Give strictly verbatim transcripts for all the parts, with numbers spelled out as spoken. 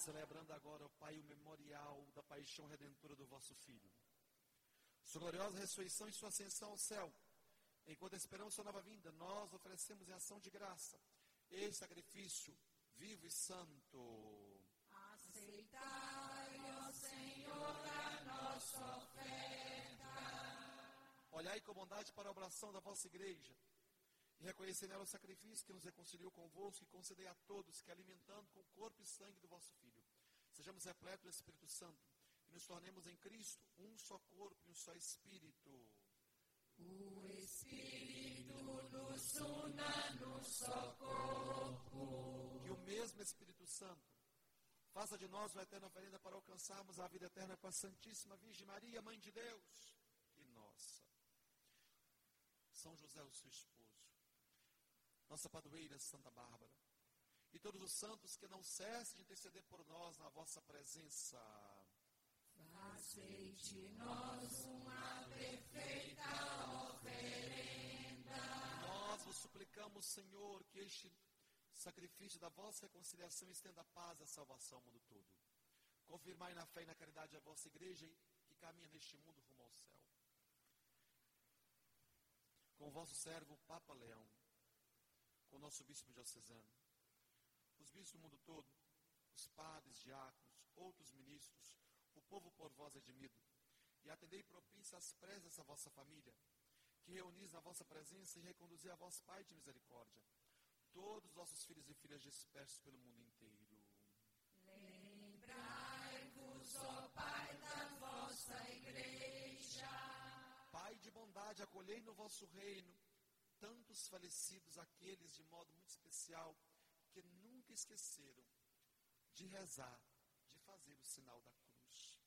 celebrando agora, ó Pai, o memorial da paixão redentora do vosso Filho. Sua gloriosa ressurreição e sua ascensão ao céu. Enquanto esperamos sua nova vinda, nós oferecemos em ação de graça este sacrifício vivo e santo. Aceitai, ó Senhor, a nossa oferta. Olhai com bondade para a oração da vossa igreja e reconhecei nela o sacrifício que nos reconciliou convosco e concedei a todos que, alimentando com o corpo e sangue do vosso Filho, sejamos repletos do Espírito Santo e nos tornemos em Cristo um só corpo e um só Espírito. O Espírito nos una num só corpo. Que o mesmo Espírito Santo faça de nós uma eterna oferenda para alcançarmos a vida eterna com a Santíssima Virgem Maria, Mãe de Deus e nossa. São José, o seu esposo, nossa padroeira Santa Bárbara, e todos os santos que não cessem de interceder por nós na vossa presença. Fazei de nós uma perfeita oferenda. Nós vos suplicamos, Senhor, que este sacrifício da vossa reconciliação estenda a paz e a salvação ao mundo todo. Confirmai na fé e na caridade a vossa igreja que caminha neste mundo rumo ao céu. Com o vosso servo, o Papa Leão, com o nosso bispo diocesano, os bispos do mundo todo, os padres, diáconos, outros ministros, o povo por vós redimido, e atendei propício às preces dessa vossa família, que reunis na vossa presença e reconduzi a vós, Pai de misericórdia, todos os vossos filhos e filhas dispersos pelo mundo inteiro. Lembrai-vos, ó Pai, da vossa igreja. Pai de bondade, acolhei no vosso reino tantos falecidos, aqueles de modo muito especial, que nunca esqueceram de rezar, de fazer o sinal da cruz.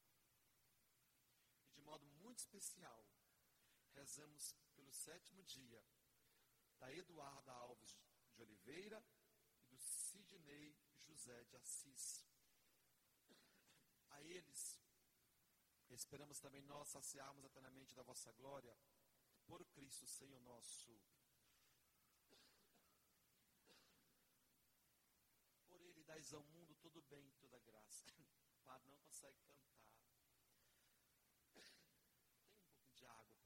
E de modo muito especial, rezamos pelo sétimo dia da Eduarda Alves de Oliveira e do Sidney José de Assis. A eles, esperamos também nós saciarmos eternamente da vossa glória, por Cristo Senhor nosso. Por Ele dais ao mundo todo bem e toda graça. O padre não consegue cantar. Tem um pouco de água.